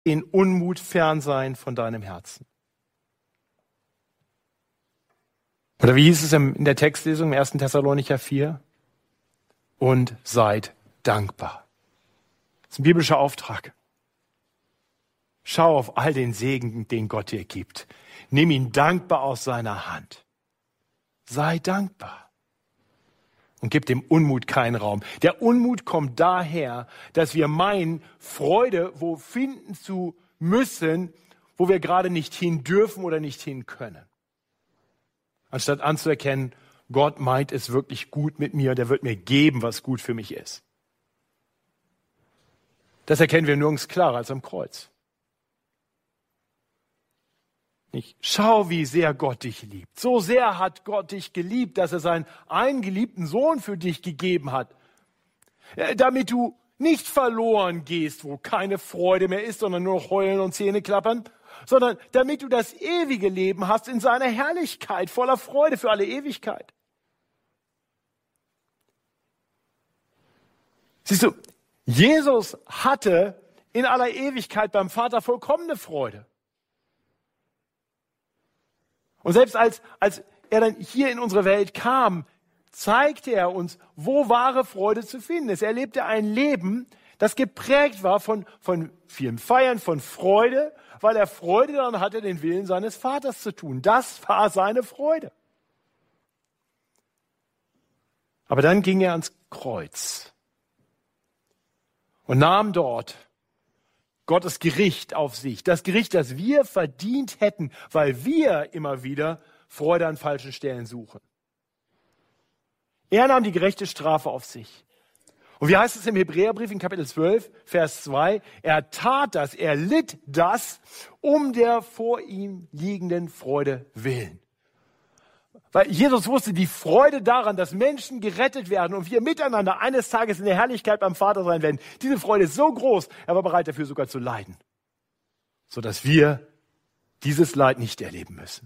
den Unmut fern sein von deinem Herzen. Oder wie hieß es in der Textlesung im 1. Thessalonicher 4? Und seid dankbar. Das ist ein biblischer Auftrag. Schau auf all den Segen, den Gott dir gibt. Nimm ihn dankbar aus seiner Hand. Sei dankbar. Und gib dem Unmut keinen Raum. Der Unmut kommt daher, dass wir meinen, Freude wo finden zu müssen, wo wir gerade nicht hin dürfen oder nicht hin können. Anstatt anzuerkennen, Gott meint es wirklich gut mit mir, der wird mir geben, was gut für mich ist. Das erkennen wir nirgends klarer als am Kreuz. Nicht? Schau, wie sehr Gott dich liebt. So sehr hat Gott dich geliebt, dass er seinen einen geliebten Sohn für dich gegeben hat. Damit du nicht verloren gehst, wo keine Freude mehr ist, sondern nur noch heulen und Zähne klappern, sondern damit du das ewige Leben hast in seiner Herrlichkeit, voller Freude für alle Ewigkeit. Siehst du, Jesus hatte in aller Ewigkeit beim Vater vollkommene Freude. Und selbst als er dann hier in unsere Welt kam, zeigte er uns, wo wahre Freude zu finden ist. Er lebte ein Leben, das geprägt war von vielen Feiern, von Freude, weil er Freude daran hatte, den Willen seines Vaters zu tun. Das war seine Freude. Aber dann ging er ans Kreuz und nahm dort Gottes Gericht auf sich. Das Gericht, das wir verdient hätten, weil wir immer wieder Freude an falschen Stellen suchen. Er nahm die gerechte Strafe auf sich. Und wie heißt es im Hebräerbrief in Kapitel 12, Vers 2? Er tat das, er litt das, um der vor ihm liegenden Freude willen. Weil Jesus wusste, die Freude daran, dass Menschen gerettet werden und wir miteinander eines Tages in der Herrlichkeit beim Vater sein werden, diese Freude ist so groß, er war bereit dafür sogar zu leiden, sodass wir dieses Leid nicht erleben müssen.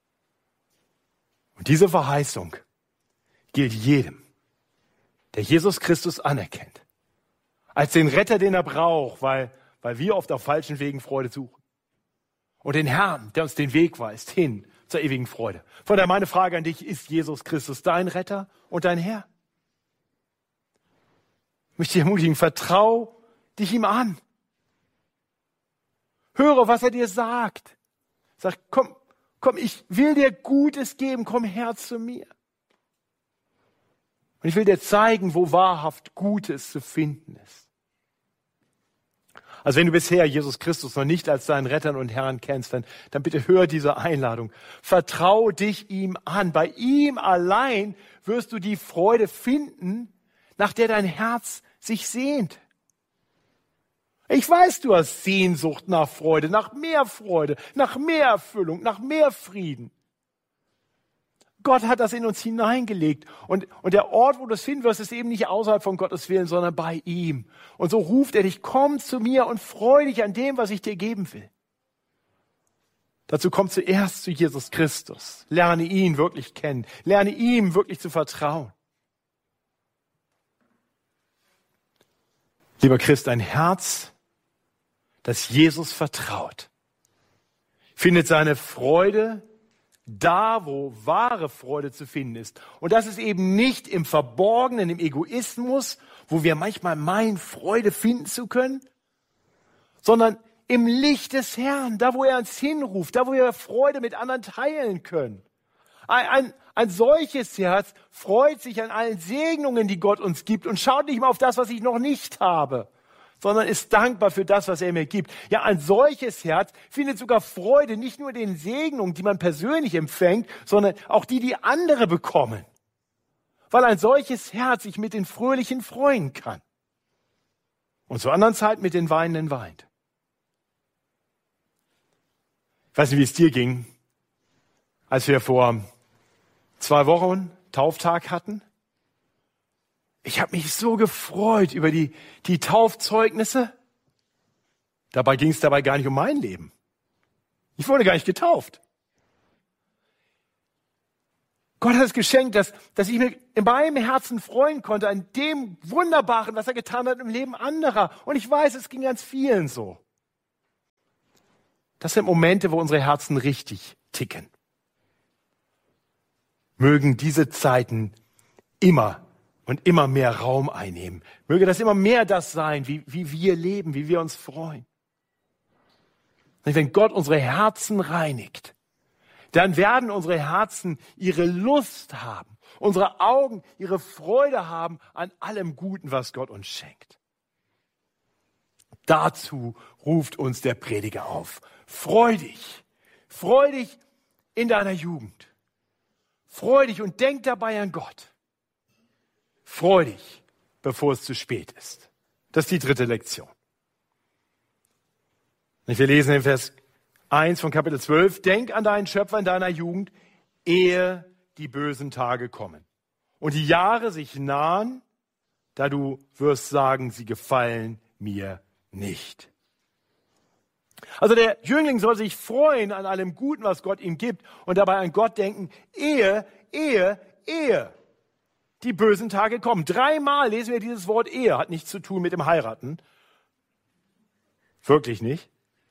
Und diese Verheißung gilt jedem, der Jesus Christus anerkennt, als den Retter, den er braucht, weil wir oft auf falschen Wegen Freude suchen. Und den Herrn, der uns den Weg weist, hin zur ewigen Freude. Von daher meine Frage an dich, ist Jesus Christus dein Retter und dein Herr? Ich möchte dich ermutigen, vertrau dich ihm an. Höre, was er dir sagt. Sag, komm, ich will dir Gutes geben, komm her zu mir. Und ich will dir zeigen, wo wahrhaft Gutes zu finden ist. Also wenn du bisher Jesus Christus noch nicht als deinen Retter und Herrn kennst, dann bitte hör diese Einladung. Vertrau dich ihm an. Bei ihm allein wirst du die Freude finden, nach der dein Herz sich sehnt. Ich weiß, du hast Sehnsucht nach Freude, nach mehr Erfüllung, nach mehr Frieden. Gott hat das in uns hineingelegt. Und der Ort, wo du es finden wirst, ist eben nicht außerhalb von Gottes Willen, sondern bei ihm. Und so ruft er dich, komm zu mir und freu dich an dem, was ich dir geben will. Dazu komm zuerst zu Jesus Christus. Lerne ihn wirklich kennen. Lerne ihm wirklich zu vertrauen. Lieber Christ, ein Herz, das Jesus vertraut, findet seine Freude da, wo wahre Freude zu finden ist. Und das ist eben nicht im Verborgenen, im Egoismus, wo wir manchmal meinen, Freude finden zu können, sondern im Licht des Herrn, da wo er uns hinruft, da wo wir Freude mit anderen teilen können. Ein solches Herz freut sich an allen Segnungen, die Gott uns gibt und schaut nicht mal auf das, was ich noch nicht habe, sondern ist dankbar für das, was er mir gibt. Ja, ein solches Herz findet sogar Freude, nicht nur den Segnungen, die man persönlich empfängt, sondern auch die andere bekommen. Weil ein solches Herz sich mit den Fröhlichen freuen kann. Und zur anderen Zeit mit den Weinenden weint. Ich weiß nicht, wie es dir ging, als wir vor 2 Wochen Tauftag hatten. Ich habe mich so gefreut über die Taufzeugnisse. Dabei ging es gar nicht um mein Leben. Ich wurde gar nicht getauft. Gott hat es geschenkt, dass ich mich in meinem Herzen freuen konnte an dem Wunderbaren, was er getan hat im Leben anderer. Und ich weiß, es ging ganz vielen so. Das sind Momente, wo unsere Herzen richtig ticken. Mögen diese Zeiten immer und immer mehr Raum einnehmen. Möge das immer mehr das sein, wie wir leben, wie wir uns freuen. Und wenn Gott unsere Herzen reinigt, dann werden unsere Herzen ihre Lust haben, unsere Augen ihre Freude haben an allem Guten, was Gott uns schenkt. Dazu ruft uns der Prediger auf. Freu dich in deiner Jugend. Freu dich und denk dabei an Gott. Freu dich, bevor es zu spät ist. Das ist die 3. Lektion. Wir lesen in Vers 1 von Kapitel 12. Denk an deinen Schöpfer in deiner Jugend, ehe die bösen Tage kommen. Und die Jahre sich nahen, da du wirst sagen, sie gefallen mir nicht. Also der Jüngling soll sich freuen an allem Guten, was Gott ihm gibt und dabei an Gott denken, ehe die bösen Tage kommen. 3-mal lesen wir dieses Wort Ehe, hat nichts zu tun mit dem Heiraten. Wirklich nicht.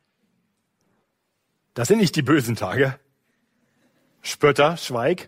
Das sind nicht die bösen Tage. Spötter, schweig.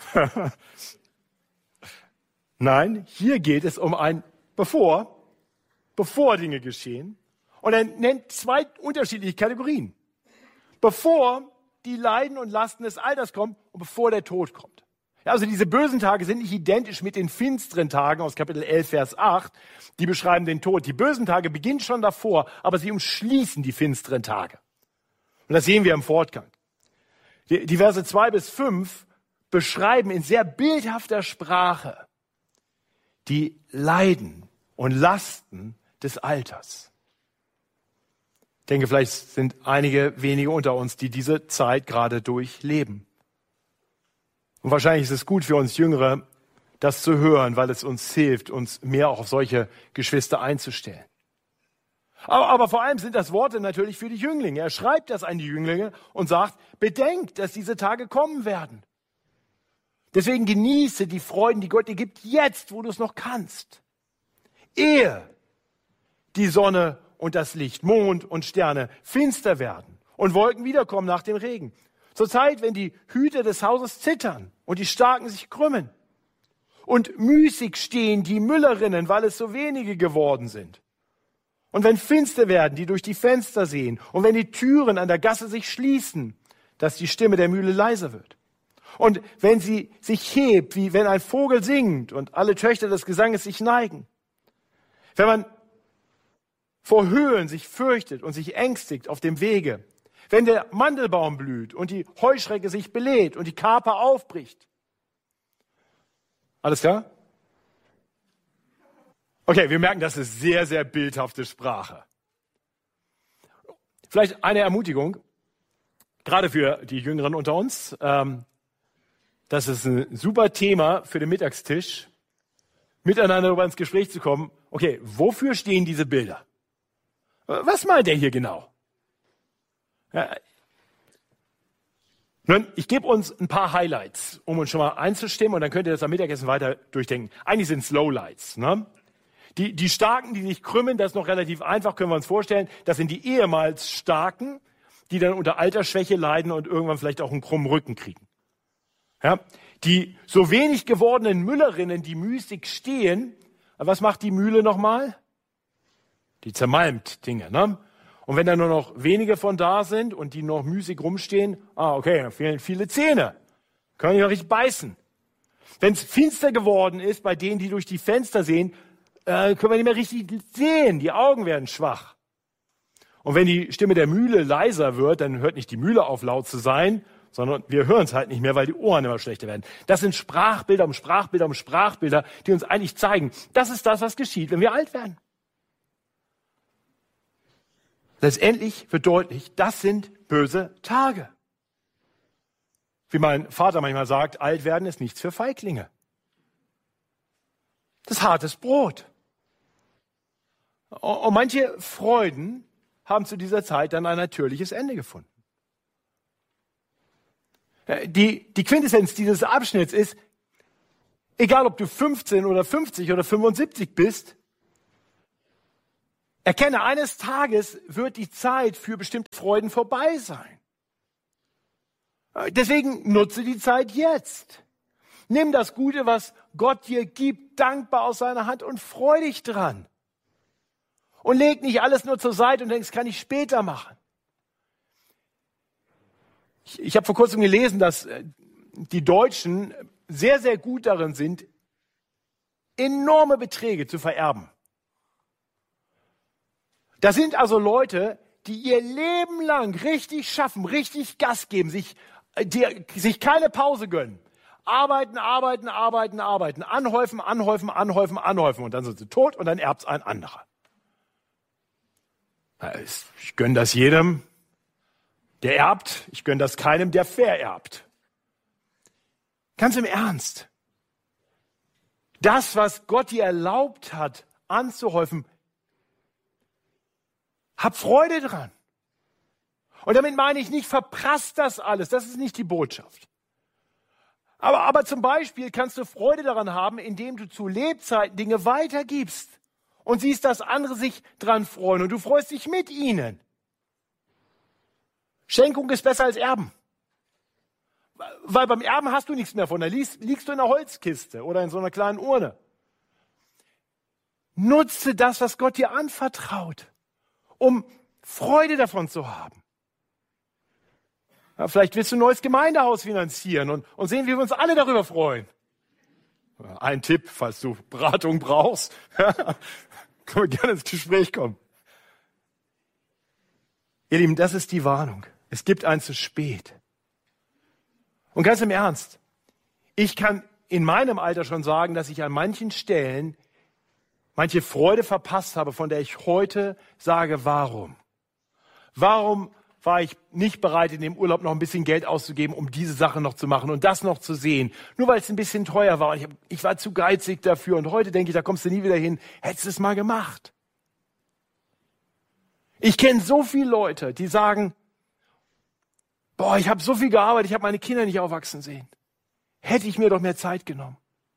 Nein, hier geht es um ein bevor Dinge geschehen. Und er nennt 2 unterschiedliche Kategorien. Bevor die Leiden und Lasten des Alters kommen und bevor der Tod kommt. Ja, also diese bösen Tage sind nicht identisch mit den finsteren Tagen aus Kapitel 11, Vers 8. Die beschreiben den Tod. Die bösen Tage beginnen schon davor, aber sie umschließen die finsteren Tage. Und das sehen wir im Fortgang. Die Verse 2 bis 5 beschreiben in sehr bildhafter Sprache die Leiden und Lasten des Alters. Ich denke, vielleicht sind einige wenige unter uns, die diese Zeit gerade durchleben. Und wahrscheinlich ist es gut für uns Jüngere, das zu hören, weil es uns hilft, uns mehr auch auf solche Geschwister einzustellen. Aber vor allem sind das Worte natürlich für die Jünglinge. Er schreibt das an die Jünglinge und sagt, bedenkt, dass diese Tage kommen werden. Deswegen genieße die Freuden, die Gott dir gibt, jetzt, wo du es noch kannst. Ehe die Sonne und das Licht, Mond und Sterne finster werden und Wolken wiederkommen nach dem Regen. Zur Zeit, wenn die Hüter des Hauses zittern und die Starken sich krümmen. Und müßig stehen die Müllerinnen, weil es so wenige geworden sind. Und wenn finster werden, die durch die Fenster sehen, und wenn die Türen an der Gasse sich schließen, dass die Stimme der Mühle leiser wird. Und wenn sie sich hebt, wie wenn ein Vogel singt und alle Töchter des Gesanges sich neigen. Wenn man vor Höhen sich fürchtet und sich ängstigt auf dem Wege. Wenn der Mandelbaum blüht und die Heuschrecke sich bläht und die Kaper aufbricht. Alles klar? Okay, wir merken, das ist sehr, sehr bildhafte Sprache. Vielleicht eine Ermutigung, gerade für die Jüngeren unter uns. Das ist ein super Thema für den Mittagstisch, miteinander darüber ins Gespräch zu kommen. Okay, wofür stehen diese Bilder? Was meint er hier genau? Ja, nun, ich gebe uns ein paar Highlights, um uns schon mal einzustimmen, und dann könnt ihr das am Mittagessen weiter durchdenken. Eigentlich sind es Lowlights. Ne? Die Starken, die sich krümmen, das ist noch relativ einfach, können wir uns vorstellen. Das sind die ehemals Starken, die dann unter Altersschwäche leiden und irgendwann vielleicht auch einen krummen Rücken kriegen. Ja? Die so wenig gewordenen Müllerinnen, die müßig stehen, was macht die Mühle nochmal? Die zermalmt Dinge. Ne? Und wenn da nur noch wenige von da sind und die noch müßig rumstehen, okay, dann fehlen viele Zähne. Können die noch richtig beißen. Wenn es finster geworden ist, bei denen, die durch die Fenster sehen, können wir nicht mehr richtig sehen. Die Augen werden schwach. Und wenn die Stimme der Mühle leiser wird, dann hört nicht die Mühle auf, laut zu sein, sondern wir hören es halt nicht mehr, weil die Ohren immer schlechter werden. Das sind Sprachbilder um Sprachbilder um Sprachbilder, die uns eigentlich zeigen, das ist das, was geschieht, wenn wir alt werden. Letztendlich wird deutlich, das sind böse Tage. Wie mein Vater manchmal sagt, alt werden ist nichts für Feiglinge. Das ist hartes Brot. Und manche Freuden haben zu dieser Zeit dann ein natürliches Ende gefunden. Die Quintessenz dieses Abschnitts ist, egal ob du 15 oder 50 oder 75 bist, Erkenne, eines Tages wird die Zeit für bestimmte Freuden vorbei sein. Deswegen nutze die Zeit jetzt. Nimm das Gute, was Gott dir gibt, dankbar aus seiner Hand und freu dich dran. Und leg nicht alles nur zur Seite und denkst, kann ich später machen. Ich habe vor kurzem gelesen, dass die Deutschen sehr, sehr gut darin sind, enorme Beträge zu vererben. Das sind also Leute, die ihr Leben lang richtig schaffen, richtig Gas geben, sich keine Pause gönnen. Arbeiten, anhäufen. Und dann sind sie tot und dann erbt's ein anderer. Ich gönne das jedem, der erbt. Ich gönne das keinem, der vererbt. Ganz im Ernst. Das, was Gott dir erlaubt hat, anzuhäufen, hab Freude dran. Und damit meine ich nicht, verprasst das alles. Das ist nicht die Botschaft. Aber zum Beispiel kannst du Freude daran haben, indem du zu Lebzeiten Dinge weitergibst und siehst, dass andere sich dran freuen und du freust dich mit ihnen. Schenkung ist besser als Erben. Weil beim Erben hast du nichts mehr von. Da liegst du in einer Holzkiste oder in so einer kleinen Urne. Nutze das, was Gott dir anvertraut, um Freude davon zu haben. Ja, vielleicht willst du ein neues Gemeindehaus finanzieren und sehen, wie wir uns alle darüber freuen. Ein Tipp, falls du Beratung brauchst, können wir gerne ins Gespräch kommen. Ihr Lieben, das ist die Warnung. Es gibt ein zu spät. Und ganz im Ernst, ich kann in meinem Alter schon sagen, dass ich an manchen Stellen manche Freude verpasst habe, von der ich heute sage, warum? Warum war ich nicht bereit, in dem Urlaub noch ein bisschen Geld auszugeben, um diese Sache noch zu machen und das noch zu sehen? Nur weil es ein bisschen teuer war. Ich war zu geizig dafür und heute denke ich, da kommst du nie wieder hin. Hättest du es mal gemacht. Ich kenne so viele Leute, die sagen, boah, ich habe so viel gearbeitet, ich habe meine Kinder nicht aufwachsen sehen. Hätte ich mir doch mehr Zeit genommen.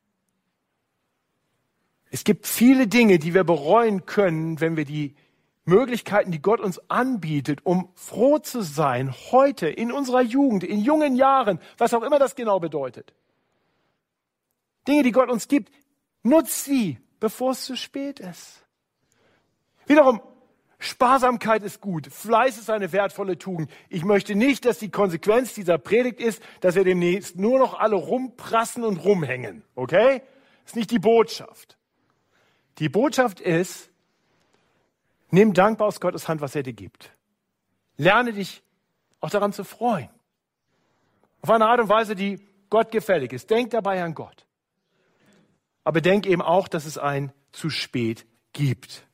Es gibt viele Dinge, die wir bereuen können, wenn wir die Möglichkeiten, die Gott uns anbietet, um froh zu sein, heute, in unserer Jugend, in jungen Jahren, was auch immer das genau bedeutet. Dinge, die Gott uns gibt, nutzt sie, bevor es zu spät ist. Wiederum, Sparsamkeit ist gut, Fleiß ist eine wertvolle Tugend. Ich möchte nicht, dass die Konsequenz dieser Predigt ist, dass wir demnächst nur noch alle rumprassen und rumhängen, okay? Das ist nicht die Botschaft. Die Botschaft ist, nimm dankbar aus Gottes Hand, was er dir gibt. Lerne dich auch daran zu freuen. Auf eine Art und Weise, die Gott gefällig ist. Denk dabei an Gott. Aber denk eben auch, dass es ein zu spät gibt.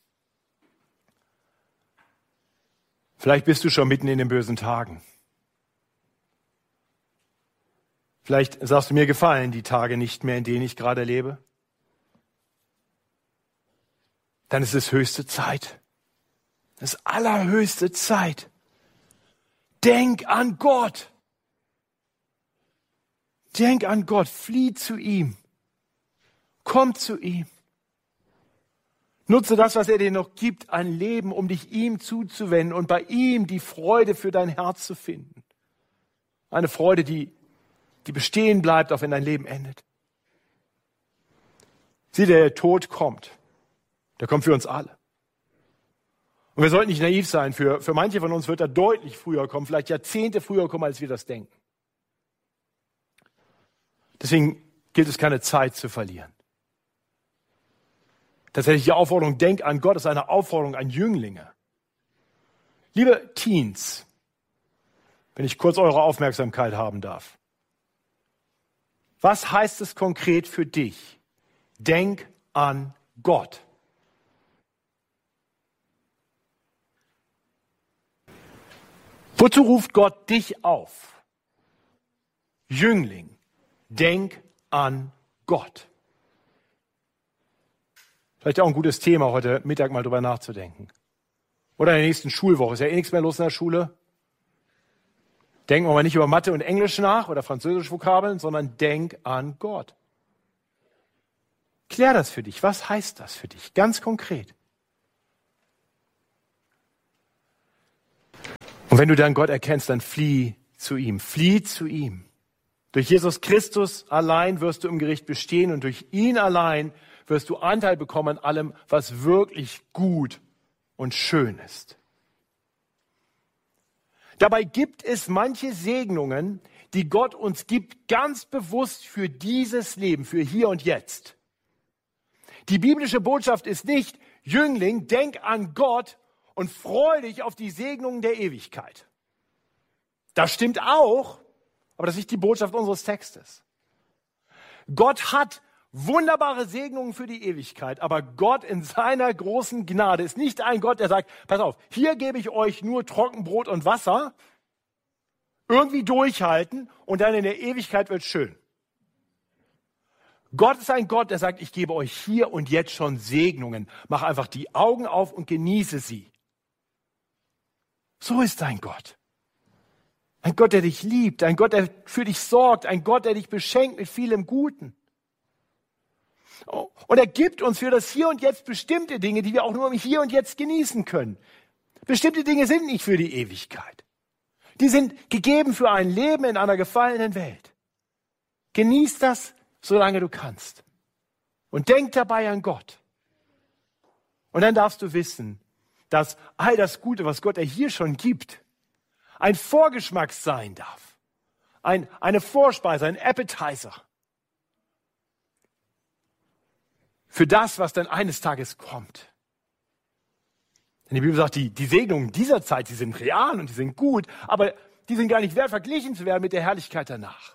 Vielleicht bist du schon mitten in den bösen Tagen. Vielleicht sagst du, mir gefallen die Tage nicht mehr, in denen ich gerade lebe. Dann ist es höchste Zeit. Das ist allerhöchste Zeit. Denk an Gott. Denk an Gott. Flieh zu ihm. Komm zu ihm. Nutze das, was er dir noch gibt, ein Leben, um dich ihm zuzuwenden und bei ihm die Freude für dein Herz zu finden. Eine Freude, die bestehen bleibt, auch wenn dein Leben endet. Sieh, der Tod kommt. Der kommt für uns alle. Und wir sollten nicht naiv sein. Für manche von uns wird er deutlich früher kommen, vielleicht Jahrzehnte früher kommen, als wir das denken. Deswegen gilt es, keine Zeit zu verlieren. Tatsächlich die Aufforderung, denk an Gott, ist eine Aufforderung an Jünglinge. Liebe Teens, wenn ich kurz eure Aufmerksamkeit haben darf. Was heißt es konkret für dich? Denk an Gott. Wozu ruft Gott dich auf? Jüngling, denk an Gott. Vielleicht auch ein gutes Thema, heute Mittag mal drüber nachzudenken. Oder in der nächsten Schulwoche. Ist ja eh nichts mehr los in der Schule. Denken wir mal nicht über Mathe und Englisch nach oder Französisch-Vokabeln, sondern denk an Gott. Klär das für dich. Was heißt das für dich? Ganz konkret. Und wenn du dann Gott erkennst, dann flieh zu ihm. Flieh zu ihm. Durch Jesus Christus allein wirst du im Gericht bestehen und durch ihn allein wirst du Anteil bekommen an allem, was wirklich gut und schön ist. Dabei gibt es manche Segnungen, die Gott uns gibt, ganz bewusst für dieses Leben, für hier und jetzt. Die biblische Botschaft ist nicht, Jüngling, denk an Gott und freu dich auf die Segnungen der Ewigkeit. Das stimmt auch, aber das ist nicht die Botschaft unseres Textes. Gott hat wunderbare Segnungen für die Ewigkeit, aber Gott in seiner großen Gnade ist nicht ein Gott, der sagt, pass auf, hier gebe ich euch nur Trockenbrot und Wasser, irgendwie durchhalten und dann in der Ewigkeit wird's schön. Gott ist ein Gott, der sagt, ich gebe euch hier und jetzt schon Segnungen. Mach einfach die Augen auf und genieße sie. So ist dein Gott. Ein Gott, der dich liebt, ein Gott, der für dich sorgt, ein Gott, der dich beschenkt mit vielem Guten. Und er gibt uns für das Hier und Jetzt bestimmte Dinge, die wir auch nur im Hier und Jetzt genießen können. Bestimmte Dinge sind nicht für die Ewigkeit. Die sind gegeben für ein Leben in einer gefallenen Welt. Genieß das, solange du kannst. Und denk dabei an Gott. Und dann darfst du wissen, dass all das Gute, was Gott dir hier schon gibt, ein Vorgeschmack sein darf. Eine Vorspeise, ein Appetizer. Für das, was dann eines Tages kommt. Denn die Bibel sagt, die Segnungen dieser Zeit, die sind real und die sind gut, aber die sind gar nicht wert, verglichen zu werden mit der Herrlichkeit danach.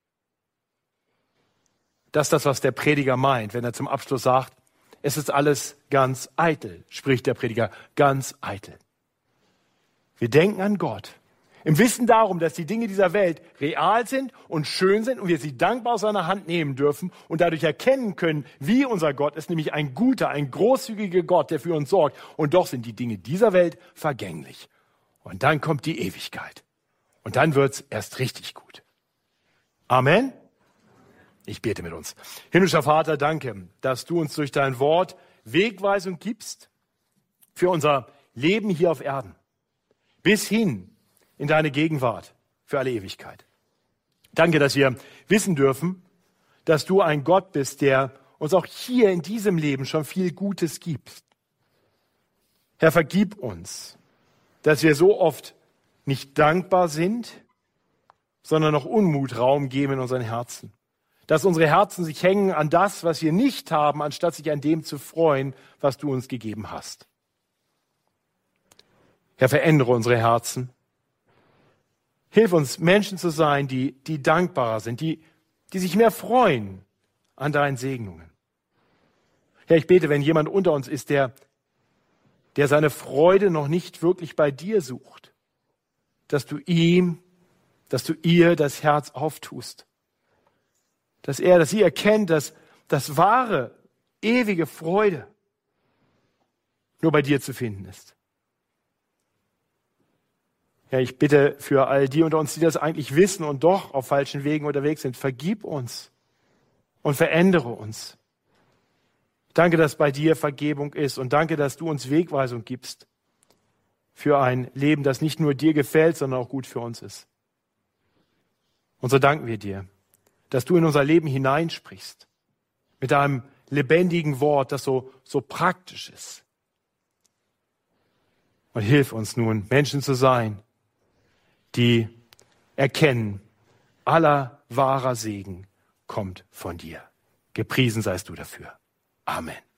Das ist das, was der Prediger meint, wenn er zum Abschluss sagt, es ist alles ganz eitel, spricht der Prediger, ganz eitel. Wir denken an Gott. Im Wissen darum, dass die Dinge dieser Welt real sind und schön sind und wir sie dankbar aus seiner Hand nehmen dürfen und dadurch erkennen können, wie unser Gott ist, nämlich ein guter, ein großzügiger Gott, der für uns sorgt. Und doch sind die Dinge dieser Welt vergänglich. Und dann kommt die Ewigkeit. Und dann wird's erst richtig gut. Amen. Ich bete mit uns. Himmlischer Vater, danke, dass du uns durch dein Wort Wegweisung gibst für unser Leben hier auf Erden. Bis hin in deine Gegenwart für alle Ewigkeit. Danke, dass wir wissen dürfen, dass du ein Gott bist, der uns auch hier in diesem Leben schon viel Gutes gibt. Herr, vergib uns, dass wir so oft nicht dankbar sind, sondern noch Unmut Raum geben in unseren Herzen. Dass unsere Herzen sich hängen an das, was wir nicht haben, anstatt sich an dem zu freuen, was du uns gegeben hast. Herr, verändere unsere Herzen. Hilf uns, Menschen zu sein, die dankbarer sind, die sich mehr freuen an deinen Segnungen. Herr, ich bete, wenn jemand unter uns ist, der seine Freude noch nicht wirklich bei dir sucht, dass du ihr das Herz auftust. Dass sie erkennt, dass das wahre, ewige Freude nur bei dir zu finden ist. Ja, ich bitte für all die unter uns, die das eigentlich wissen und doch auf falschen Wegen unterwegs sind, vergib uns und verändere uns. Danke, dass bei dir Vergebung ist und danke, dass du uns Wegweisung gibst für ein Leben, das nicht nur dir gefällt, sondern auch gut für uns ist. Und so danken wir dir, dass du in unser Leben hineinsprichst mit deinem lebendigen Wort, das so praktisch ist. Und hilf uns nun, Menschen zu sein, die erkennen, aller wahrer Segen kommt von dir. Gepriesen seist du dafür. Amen.